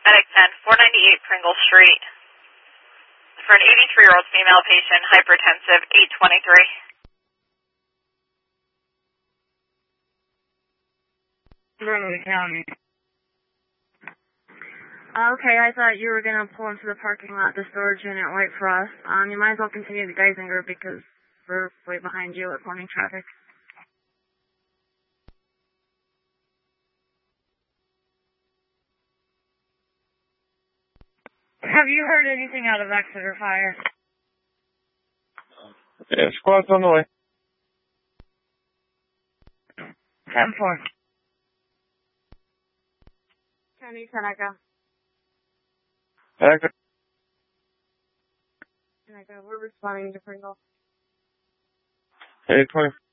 Medic 10, 498 Pringle Street. For an 83-year-old female patient, hypertensive, 823. Vernon County. Okay, I thought you were going to pull into the parking lot, the storage unit, wait for us. You might as well continue to Geisinger because we're way behind you at morning traffic. Have you heard anything out of Exeter Fire? Yeah, squad's on the way. 10-4. County, 10 Echo. Echo. 10 Echo, we're responding to Pringle. 820.